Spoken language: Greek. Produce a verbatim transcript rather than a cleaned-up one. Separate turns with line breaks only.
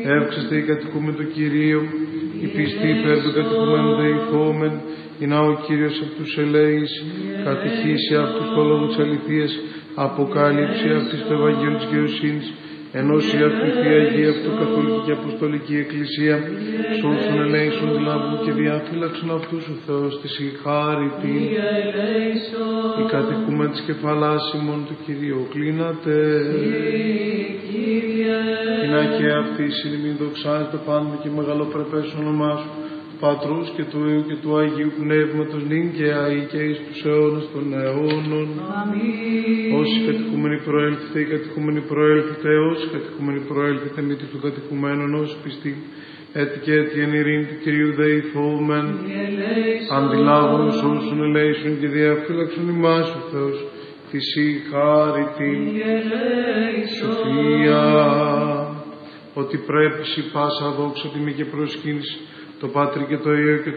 εύξαστε η κατοικούμε το Κυρίο, η πιστή υπέρ του κατοικουμένου δεηθόμεν, η να ο Κύριος από τους ελέης, κατηχήσει αυτούς το λόγο της αληθείας, αποκάλυψη αυτής του Ευαγγέλου της Δικαιοσύνης, ενώση αυτού η Θεία Αγία, αυτού Καθολική και Αποστολική Εκκλησία, σώσον ελέησον δηλάβουν και διαφύλαξον αυτούς ο Θεός της η χάρη την, η κατοικούμε της κεφαλάς ημών του Κυρίου κλείνατε. Κοινά και αυτή η συνειμή δοξάζεται πάντα και μεγαλοπρεπές όνομά σου, Πατρός και του Υιού και του Αγίου Πνεύματος, νυν και αεί και εις τους αιώνας των αιώνων. Αμήν. Όσοι κατοικούμενοι προέλθετε, οι κατοικούμενοι προέλθετε, όσοι κατοικούμενοι προέλθετε, μη του κατοικουμένων, όσοι πιστοί, έτη και έτη εν ειρήνη του Κυρίου δεηθόμεν. Αντιλάβουν όσων ελέησον και διαφύλαξον ημάς ο Θεός, θυσί χάρη την σοφία, ότι πρέπει σοι πάσα δόξα τιμή και προσκύνηση, το Πάτρι και το Υιό και